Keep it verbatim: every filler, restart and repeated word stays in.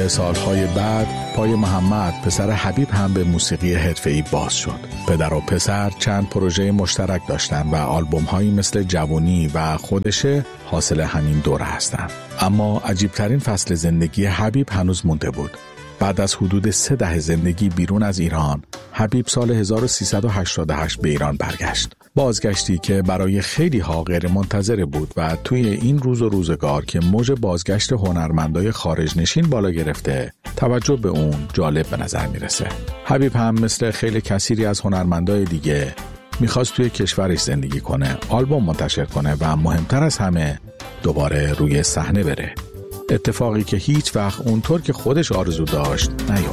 که سالهای بعد پای محمد پسر حبیب هم به موسیقی حرفه‌ای باز شد. پدر و پسر چند پروژه مشترک داشتن و آلبوم‌هایی مثل جوونی و خودشه حاصل همین دوره هستن. اما عجیبترین فصل زندگی حبیب هنوز مونده بود. بعد از حدود سه دهه زندگی بیرون از ایران، حبیب سال هزار و سیصد و هشتاد و هشت به ایران برگشت. بازگشتی که برای خیلی ها غیر منتظره بود و توی این روز و روزگار که موج بازگشت هنرمندای خارج نشین بالا گرفته، توجه به اون جالب به نظر میرسه. حبیب هم مثل خیلی کثیری از هنرمندای دیگه میخواست توی کشورش زندگی کنه، آلبوم منتشر کنه و مهمتر از همه دوباره روی صحنه بره. اتفاقی که هیچ وقت اونطور که خودش آرزو داشت نیفتاد.